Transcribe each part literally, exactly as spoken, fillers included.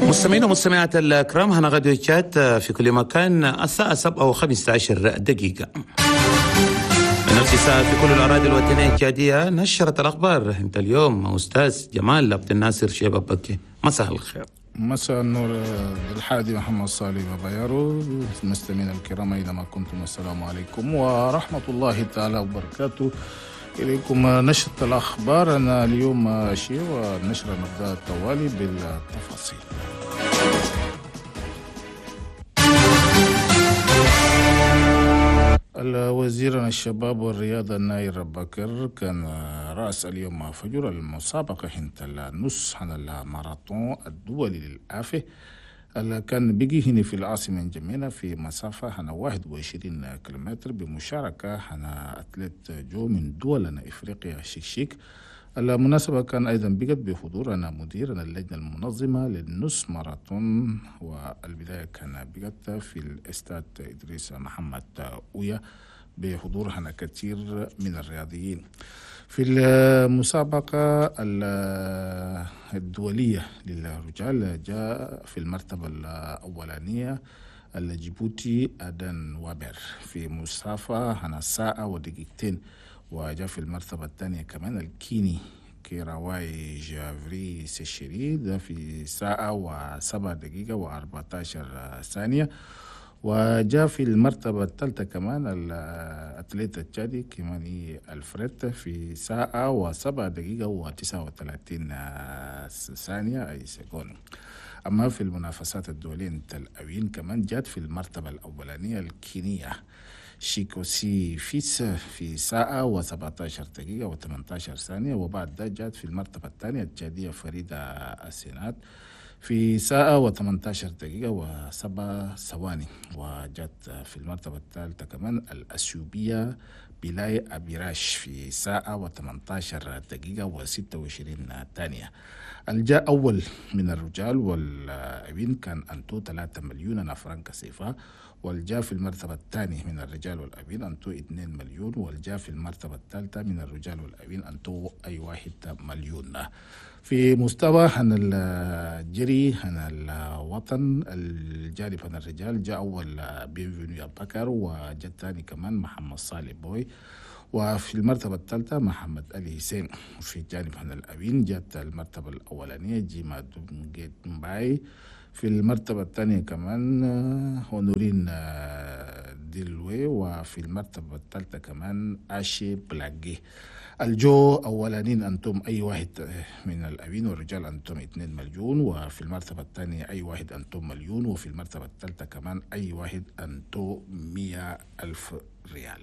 مستمعين ومستمعات الكرام، هنا غاديو تشات في كل مكان الساعة سبعة وخمسة عشر دقيقة من نفس الساعة في كل الأراضي الوطنية الجادية. نشرت الأخبار انت اليوم أستاذ جمال عبد الناصر شيبة بكي. مساء الخير. مساء النور بالحادي محمد صالح ببيارو. مستمعين الكرام أينما كنتم، السلام عليكم ورحمة الله تعالى وبركاته. إليكم نشرة الأخبار أنا اليوم شيء ونشر نبدأ التوالي بالتفاصيل. الوزير الشباب والرياضة ناير بكر كان رأس اليوم فجر المسابقة حنت النص عن الماراثون الدولي للآفة اللي كان بيجي هنا في العاصمة الجميلة في مسافة هنا واحد وعشرين كيلومتر بمشاركة هنا أتلت جو من دولنا إفريقيا الشيك. المناسبة كان أيضا بقت بحضورنا مدير اللجنة المنظمة للنص ماراثون، والبداية كان بقت في الاستاد إدريس محمد أويا بحضور هنا كثير من الرياضيين. في المسابقة الدولية للرجال جاء في المرتبة الأولانية الجيبوتي أدن وابر في مسافة هنا ساعة ودقيقتين، وجاء في المرتبة الثانية كمان الكيني كيراواي جافري سيشيري ده في ساعة وسبع دقيقة وأربعة عشر ثانية، وجاء في المرتبة الثالثة كمان الأتليت التشادي كيماني الفريد في ساعة وسبع دقيقة وتسعة وثلاثين ثانية أي سكون. أما في المنافسات الدولية تل أوين كمان جات في المرتبة الأولانية الكينية شيكوسي فيس في ساعة وسبعة عشر دقيقة وثمانية عشر ثانية، وبعد ده جات في المرتبة الثانية التشادية فريدة السينات في ساعة وثمانية عشر دقيقة وسبع ثواني، وجات في المرتبة الثالثة كمان الأثيوبية بلاي أبيراش في ساعة وثمانية عشر دقيقة وستة وعشرين ثانية. الجاء أول من الرجال والأبين كان أنتو ثلاثة مليون فرنك سيفا، والجاء في المرتبة الثانية من الرجال والأبين أنتو اثنين مليون، والجاء في المرتبة الثالثة من الرجال والأبين أنتو أي واحد مليون. في مستوى عن الجري عن الوطن الجانب عن الرجال جاء أول بينفينيو بكر، وجاء الثاني كمان محمد صالح بوي، وفي المرتبة الثالثة محمد علي حسين. وفي جانب عن الأبين جاءت المرتبة الأولانية جيما دونجيت مباي، في المرتبة الثانية كمان هونورين ديلوي، وفي المرتبة الثالثة كمان آشي بلاجي. الجو أولانين أنتم أي واحد من الأبين، والرجال أنتم اثنين مليون، وفي المرتبة الثانية أي واحد أنتم مليون، وفي المرتبة الثالثة كمان أي واحد أنتم مية ألف ريال.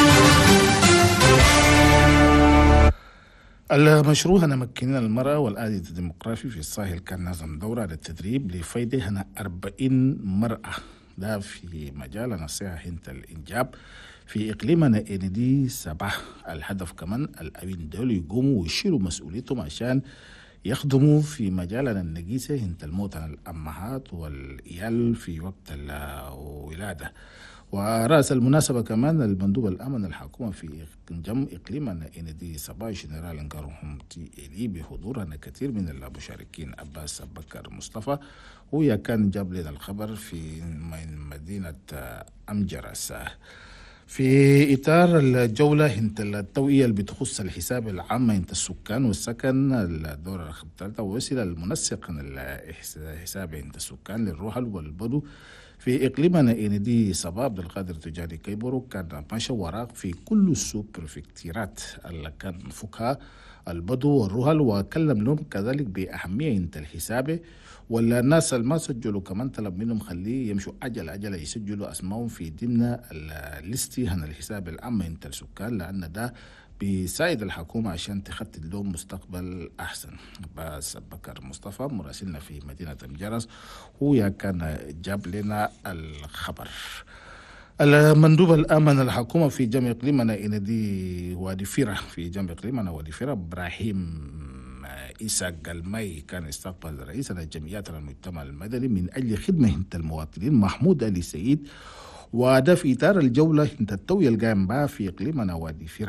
المشروع هنا مكنين المرأة والآلية الديمقراطي في الساحل كان نظم دورة للتدريب لفايدة هنا أربعين مرأة، ده في مجال نصيحة هنت الإنجاب في إقليمنا إن دي سبعة. الهدف كمان الأبين دول يقوموا ويشيلوا مسؤوليتهم عشان يخدموا في مجالنا النقيسة هنت الموتى الأمهات والإيال في وقت الولادة. ورأس المناسبة كمان المندوب الأمن الحكومة في جم إقليمنا إن دي سبعة جنرال انقرهم تي إلي بحضورنا كثير من المشاركين. أباس بكر مصطفى هو كان جاب لنا الخبر في مدينة أمجرس. في إطار الجولة انت التوئية اللي بتخص الحساب العام انت السكان والسكن الدورة الثالثة، ووصل المنسق الحساب انت السكان للرحل والبدو في إقليمنا إن دي صباب القادر تجاري كيبورو كان ماشي وراق في كل السوق بريفكتيرات اللي كان فكها البدو والرهل، وكلم لهم كذلك بأهمية انت الحساب. ولا الناس اللي ما سجلوا كمان طلب منهم خليه يمشوا عجل عجلة يسجلوا أسمائهم في ضمن الليستي عن الحساب العام انت السكان، لأن ده بيساعد الحكومة عشان تخطط لهم مستقبل أحسن. بس بكر مصطفى مراسلنا في مدينة أمجرس هو كان جاب لنا الخبر. المندوب الأمن الحكومة في جمع إقليمنا إن دي وادي فيرة في جمع إقليمنا وادي فيرة إبراهيم إيسا قلمي كان استقبل رئيس الجمعيات المجتمع المدني من أجل خدمة المواطنين محمود علي سيد، وده في إطار الجولة انت التوية القائم بها في إقليمنا وادي فيرة.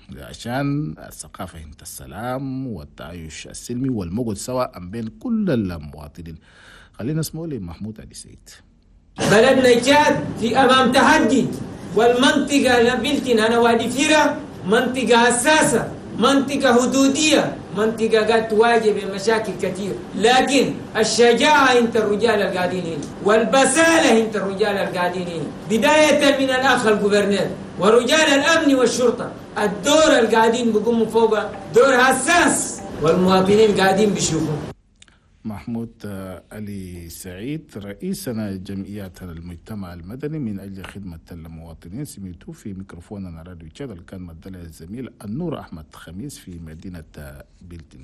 عشان الثقافة هنت السلام والتعايش السلمي والموجود سواء بين كل المواطنين. خلينا نسمع لي محمود علي سيد. بلدنا تشاد في أمام تحدي، والمنطقة لبلتنا أنا وادي فيرة منطقة حساسة، منطقة حدودية، منطقة قد تواجه بمشاكل كثير، لكن الشجاعة انت الرجال القاعدين هنا، والبسالة انت الرجال القاعدين هنا، بداية من الأخ الجوبرنير ورجال الأمن والشرطة. الدور القاعدين بيقوموا فوق دور حساس، والمواطنين قاعدين بيشوفوا. محمود علي سعيد رئيسنا جمعيات المجتمع المدني من أجل خدمة المواطنين، سميتوه في ميكروفوننا راديو تشاد اللي كان مدلع الزميل النور أحمد خميس في مدينة بلتن.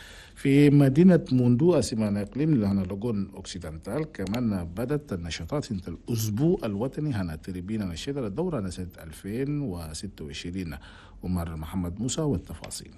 في مدينة موندو أسيمان إقليم اللي هنا لغون أوكسيدنتال كمان بدت النشاطات انت الأسبوع الوطني هنا تربينا نشيد الدورة سنة ألفين وستة وعشرين. عمر محمد موسى والتفاصيل.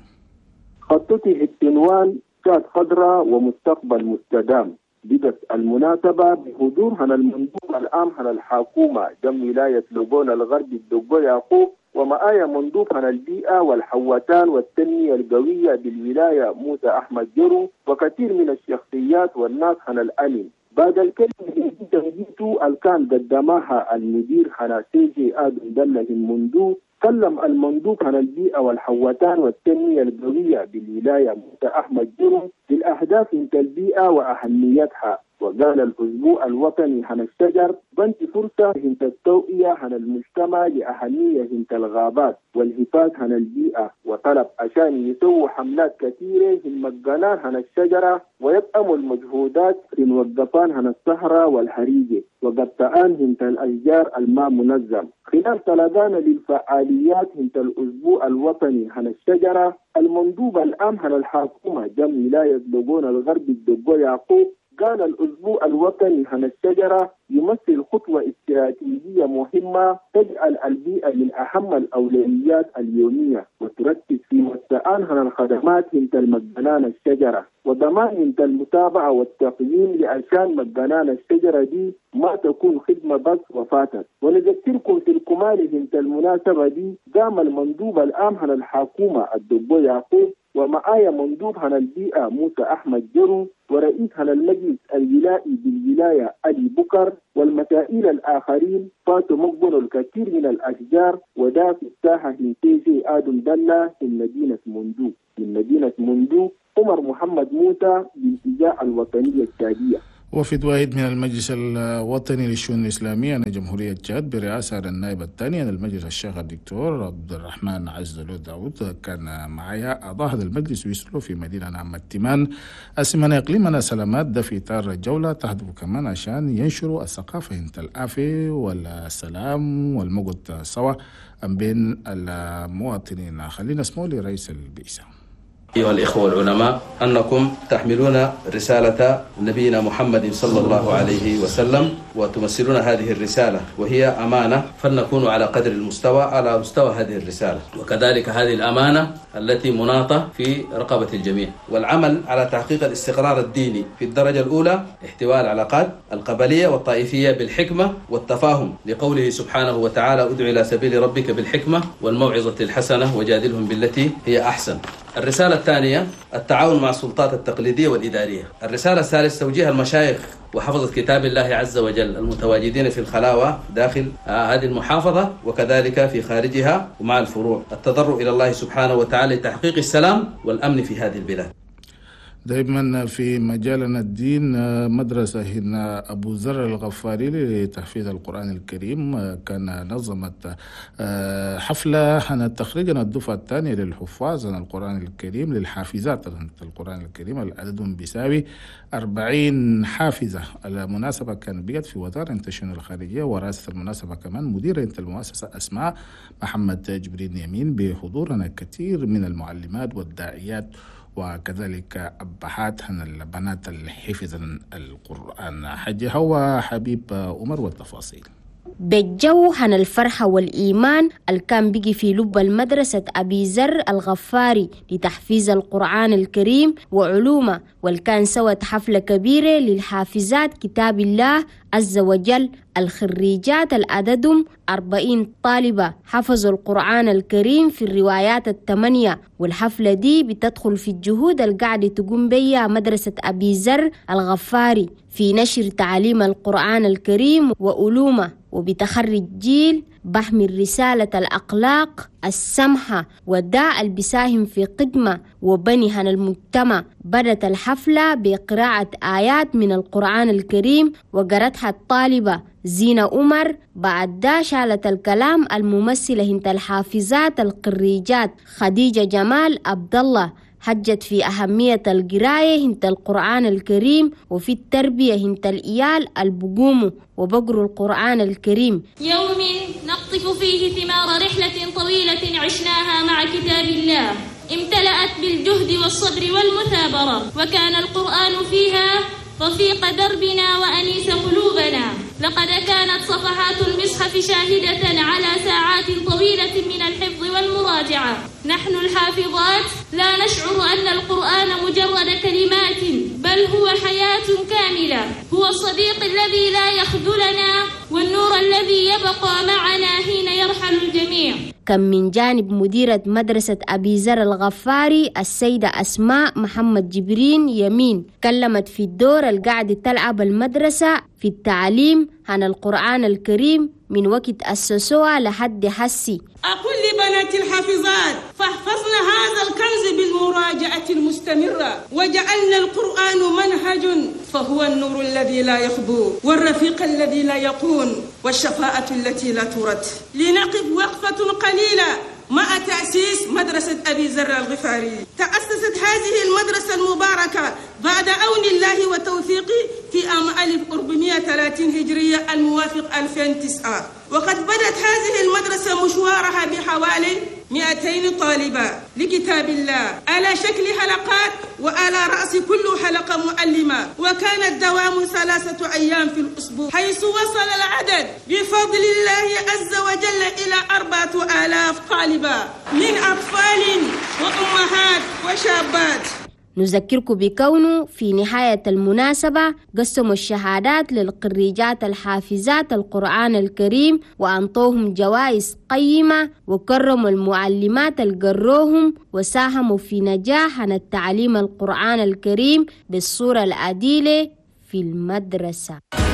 خطتي التنوان كانت خضراء ومستقبل مستدام. بدت المناسبة بحضور هنا المندوب العام هنا الحكومة جم ولاية لوبون الغربي الدقو يعقوب، ومعايا مندوب هنا البيئة والحواتان والتنمية القوية بالولاية موسى أحمد جرو، وكثير من الشخصيات والناس هنا العلم. بعد الكلمة اللي تنجيته الكان قدمها المدير هنا سيجي آدم دله المندوب، تكلم المندوب عن البيئة والحواتان والتنمية القوية بالولاية موسى أحمد جرو للأهداف من البيئة وأهميتها، وقال الأسبوع الوطني عن الشجر بنت فرصة هنت التوعية عن المجتمع لأهمية هنت الغابات والحفاظ عن البيئة، وطلب عشان يسووا حملات كثيرة في المجانان عن الشجرة ويبقموا المجهودات في موقفان عن الصحراء والحريقة وقطعان هنت الأشجار الماء منظم. خلال طلبان للفعاليات هنت الأسبوع الوطني عن الشجرة، المندوب العام عن الحكومة جم ولاية لوبون الغربي الدقو يعقوب قال الأسبوع الوطني عن الشجرة يمثل خطوة استراتيجية مهمة تجعل البيئة من أهم الأولويات اليومية، وتركز في وسعان عن الخدمات هنت المجانان الشجرة وضمان هنت المتابعة والتقييم لعشان مجانان الشجرة دي ما تكون خدمة بس وفاتت. ونذكركم في الكمال هنت المناسبة دي قام المندوب العام عن الحكومة الدقو يعقوب ومعايا مندوب عن البيئة موسى أحمد جرو ورئيس عن المجلس الولائي بالولاية علي بكر والمسائل الآخرين فاتوا مقبلوا الكثير من الأشجار ودا في الساحة هنتيجي آدم دلة من مدينة موندو. من مدينة موندو عمر محمد موسى بالإذاعة الوطنية التالية. وفد واحد من المجلس الوطني للشؤون الإسلامية عن جمهورية تشاد برئاسة النائب الثاني عن المجلس الشيخ الدكتور عبد الرحمن عزلو داود كان معايا أعضاء هذا المجلس ويصلوا في مدينة عامة تيمان أسمنا إقليمنا سلامات ده في إطار الجولة تهدف كمان عشان ينشروا الثقافة هنت العافية والسلام والموجود سوا بين المواطنين. خلينا نسمع لرئيس البعثة. أيها الإخوة العلماء، أنكم تحملون رسالة نبينا محمد صلى الله عليه وسلم وتمثلون هذه الرسالة، وهي أمانة، فلنكون على قدر المستوى على مستوى هذه الرسالة، وكذلك هذه الأمانة التي مناطة في رقبة الجميع، والعمل على تحقيق الاستقرار الديني في الدرجة الأولى، احتواء العلاقات القبلية والطائفية بالحكمة والتفاهم، لقوله سبحانه وتعالى: ادع إلى سبيل ربك بالحكمة والموعظة الحسنة وجادلهم بالتي هي أحسن. الرسالة الثانية التعاون مع السلطات التقليدية والإدارية. الرسالة الثالثة توجيه المشايخ وحفظة كتاب الله عز وجل المتواجدين في الخلاوة داخل هذه المحافظة وكذلك في خارجها ومع الفروع، التضرع إلى الله سبحانه وتعالى لتحقيق السلام والأمن في هذه البلاد. دائما في مجالنا الدين، مدرسة هنا أبو ذر الغفاري لتحفيظ القرآن الكريم كان نظمت حفلة عن تخريجنا الدفعة الثانية للحفاظ عن القرآن الكريم للحافظات عن القرآن الكريم، العدد بيساوي أربعين حافظة. المناسبة كان بيت في وزارة الشؤون الخارجية، ورئاسة المناسبة كمان مديرة المؤسسة أسماء محمد جبرين يمين، بحضورنا كثير من المعلمات والداعيات وكذلك أبهات عن البنات الحفظن القرآن. حجي هو حبيب عمر والتفاصيل. بالجو عن الفرحة والإيمان الكان بيجي في لب المدرسة أبي ذر الغفاري لتحفيظ القرآن الكريم وعلومه والكان سوت حفلة كبيرة للحافظات كتاب الله عز وجل الخريجات العددهم أربعين طالبة حفظوا القرآن الكريم في الروايات الثمانية. والحفلة دي بتدخل في الجهود القاعدة تقوم بيها مدرسة أبي ذر الغفاري في نشر تعاليم القرآن الكريم وعلومه، وبتخرج جيل بحمل رسالة الأخلاق السمحة والداء البساهم في قدمة وبنيها المجتمع. بدت الحفلة بقراءة آيات من القرآن الكريم وقرأتها الطالبة زينة عمر. بعد دا شالت الكلام الممثلة هنت الحافظات القريجات خديجة جمال عبد الله، حجت في أهمية القراية هنت القرآن الكريم وفي التربية هنت الإيال البقوم وبقروا القرآن الكريم. يوم نقطف فيه ثمار رحلة طويلة عشناها مع كتاب الله امتلأت بالجهد والصبر والمثابرة، وكان القرآن فيها رفيق دربنا وأنيس قلوبنا. لقد كانت صفحات المصحف شاهدة على ساعات طويلة من الحفظ والمراجعة. نحن الحافظات لا نشعر أن القرآن مجرد كلمات، بل هو حياة كاملة، هو الصديق الذي لا يخذلنا والنور الذي يبقى معنا حين يرحل الجميع. كان من جانب مديرة مدرسة أبي ذر الغفاري السيدة أسماء محمد جبرين يمين، كلمت في الدور القاعد تلعب المدرسة في التعليم عن القرآن الكريم من وقت أسسوها لحد حسي. أقول لبنات الحافظات فاحفظنا هذا الكنز بالمراجعة المستمرة، وجعلنا القرآن منهج فهو النور الذي لا يخبو والرفيق الذي لا يقون والشفاعة التي لا ترد. لنقف وقفة قليلة مع تأسيس مدرسة أبي ذر الغفاري. تأسست هذه المدرسة المباركة بعد عون الله وتوفيقه في عام ألف وأربعمائة وثلاثين هجرية الموافق ألفين وتسعة، وقد بدأت هذه المدرسة مشوارها بحوالي مئتين طالبة لكتاب الله على شكل حلقات، وعلى رأس كل حلقة معلمة، وكان الدوام ثلاثة أيام في الأسبوع، حيث وصل العدد بفضل الله عز وجل إلى أربعة آلاف طالبة من أطفال وأمهات وشابات. نذكركم بكونه في نهاية المناسبة قسموا الشهادات للقريجات الحافظات القرآن الكريم وأنطوهم جوائز قيمة، وكرموا المعلمات القروهم وساهموا في نجاح عن التعليم القرآن الكريم بالصورة العديلة في المدرسة.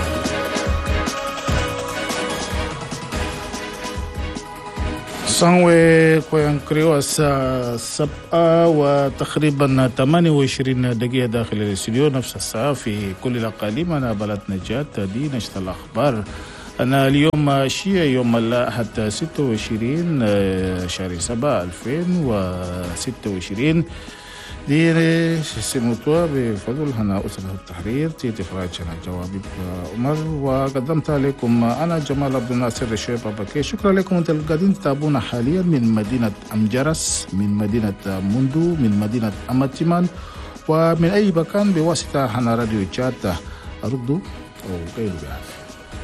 سانوي كوين كريو الساعة سبعة وتقريبا ثمانية وعشرين دقيقة داخل الاستوديو، نفس الساعة في كل الأقاليم. أنا بلد نجاة دي نشط الأخبار. أنا اليوم شيء يوم الأحد ستة وعشرين شهر سبعة ألفين وستة وعشرين دي سموتوا بفضل هنا أسرة التحرير تيتي إخراج أنا جوابي عمر، وقدمت لكم أنا جمال عبد الناصر الشيخ بابكي. شكرا لكم أنتم قاعدين تتابعونا حاليا من مدينة أمجرس، من مدينة مندو، من مدينة أماتيمان، ومن أي مكان بواسطة هنا راديو جاتا أردو أو غيره.